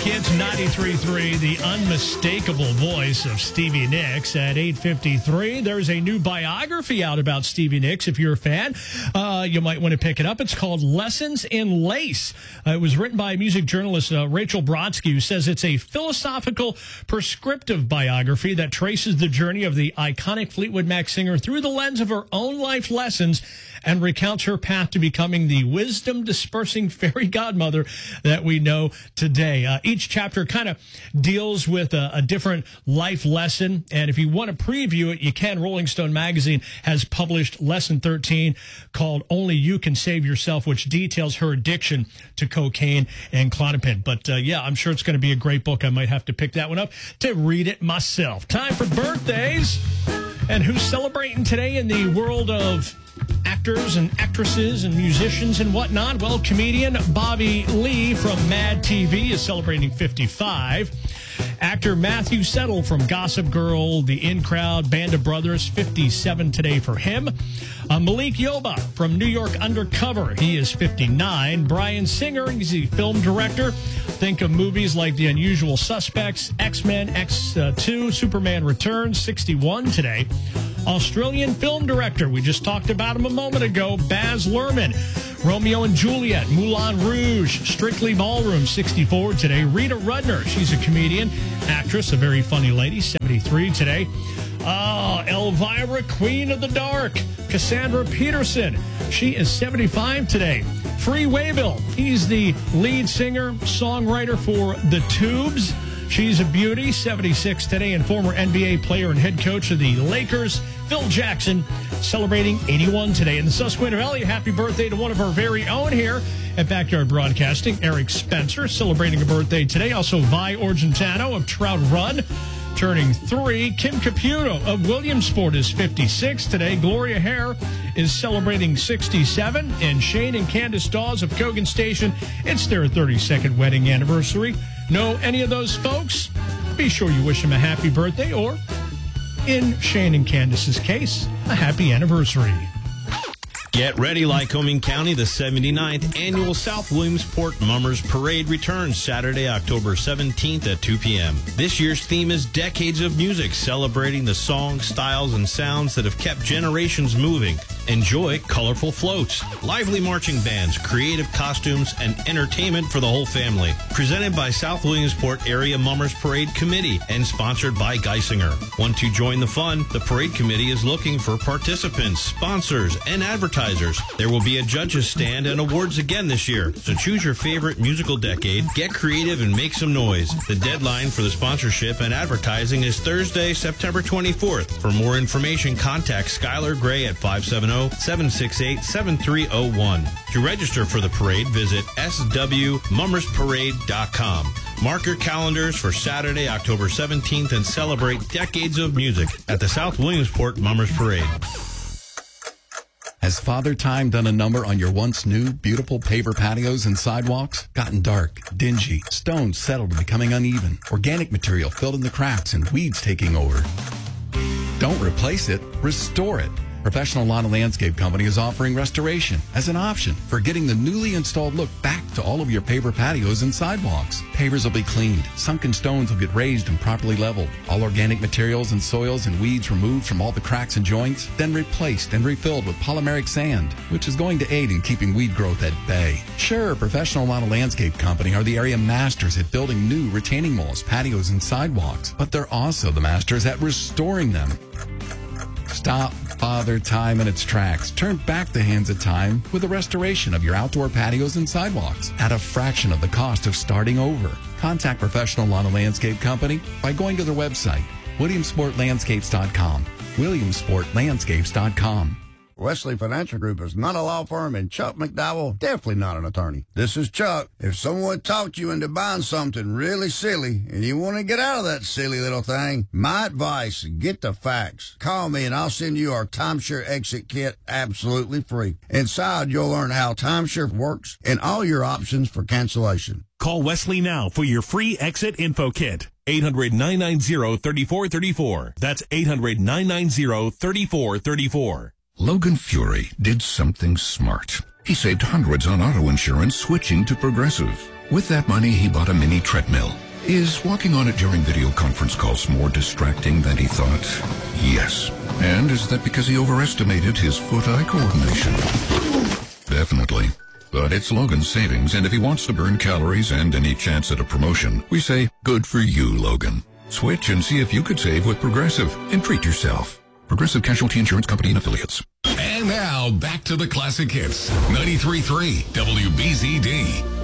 Kids 93.3, the unmistakable voice of Stevie Nicks. At 8:53, there's a new biography out about Stevie Nicks. If you're a fan, you might want to pick it up. It's called Lessons in Lace. It was written by music journalist Rachel Brodsky, who says it's a philosophical, prescriptive biography that traces the journey of the iconic Fleetwood Mac singer through the lens of her own life lessons and recounts her path to becoming the wisdom-dispersing fairy godmother that we know today. Each chapter kind of deals with a different life lesson, and if you want to preview it, you can. Rolling Stone magazine has published Lesson 13 called Only You Can Save Yourself, which details her addiction to cocaine and Klonopin. But, yeah, I'm sure it's going to be a great book. I might have to pick that one up to read it myself. Time for birthdays. And who's celebrating today in the world of actors and actresses and musicians and whatnot? Well, comedian Bobby Lee from Mad TV is celebrating 55. Actor Matthew Settle from Gossip Girl, The In Crowd, Band of Brothers, 57 today for him. Malik Yoba from New York Undercover, he is 59. Bryan Singer, he's a film director. Think of movies like The Unusual Suspects, X-Men, X2, Superman Returns, 61 today. Australian film director, we just talked about him a moment ago, Baz Luhrmann. Romeo and Juliet, Moulin Rouge, Strictly Ballroom, 64 today. Rita Rudner, she's a comedian, actress, a very funny lady, 73 today. Elvira, Queen of the Dark, Cassandra Peterson, she is 75 today. Free Waybill, he's the lead singer, songwriter for The Tubes. She's a beauty, 76 today, and former NBA player and head coach of the Lakers, Phil Jackson, celebrating 81 today. In the Susquehanna Valley, happy birthday to one of our very own here at Backyard Broadcasting, Eric Spencer, celebrating a birthday today. Also, Vi Argentano of Trout Run, turning 3. Kim Caputo of Williamsport is 56 today. Gloria Hare is celebrating 67. And Shane and Candace Dawes of Cogan Station, it's their 32nd wedding anniversary. Know any of those folks? Be sure you wish them a happy birthday, or in Shane and Candace's case, a happy anniversary. Get ready, Lycoming County. The 79th Annual South Williamsport Mummers Parade returns Saturday, October 17th at 2 p.m. This year's theme is Decades of Music, celebrating the songs, styles, and sounds that have kept generations moving. Enjoy colorful floats, lively marching bands, creative costumes, and entertainment for the whole family. Presented by South Williamsport Area Mummers Parade Committee and sponsored by Geisinger. Want to join the fun? The Parade Committee is looking for participants, sponsors, and advertisers. There will be a judges stand and awards again this year. So choose your favorite musical decade, get creative, and make some noise. The deadline for the sponsorship and advertising is Thursday, September 24th. For more information, contact Skylar Gray at 570-768-7301. To register for the parade, visit swmummersparade.com. Mark your calendars for Saturday, October 17th, and celebrate decades of music at the South Williamsport Mummers Parade. Has Father Time done a number on your once new, beautiful paver patios and sidewalks? Gotten dark, dingy, stones settled and becoming uneven, organic material filled in the cracks, and weeds taking over? Don't replace it, restore it. Professional Lawn and Landscape Company is offering restoration as an option for getting the newly installed look back to all of your paver patios and sidewalks. Pavers will be cleaned, sunken stones will get raised and properly leveled, all organic materials and soils and weeds removed from all the cracks and joints, then replaced and refilled with polymeric sand, which is going to aid in keeping weed growth at bay. Sure, Professional Lawn and Landscape Company are the area masters at building new retaining walls, patios, and sidewalks, but they're also the masters at restoring them. Stop Father Time in its tracks. Turn back the hands of time with a restoration of your outdoor patios and sidewalks at a fraction of the cost of starting over. Contact Professional Lawn and Landscape Company by going to their website, WilliamsportLandscapes.com. WilliamsportLandscapes.com. Wesley Financial Group is not a law firm, and Chuck McDowell definitely not an attorney. This is Chuck. If someone talked you into buying something really silly and you want to get out of that silly little thing, my advice, get the facts. Call me and I'll send you our timeshare exit kit absolutely free. Inside, you'll learn how timeshare works and all your options for cancellation. Call Wesley now for your free exit info kit. 800-990-3434. That's 800-990-3434. Logan Fury did something smart. He saved hundreds on auto insurance switching to Progressive. With that money, he bought a mini treadmill. Is walking on it during video conference calls more distracting than he thought? Yes. And is that because he overestimated his foot-eye coordination? Definitely. But it's Logan's savings, and if he wants to burn calories and any chance at a promotion, we say, good for you, Logan. Switch and see if you could save with Progressive and treat yourself. Progressive Casualty Insurance Company and Affiliates. And now, back to the classic hits. 93.3 WBZD.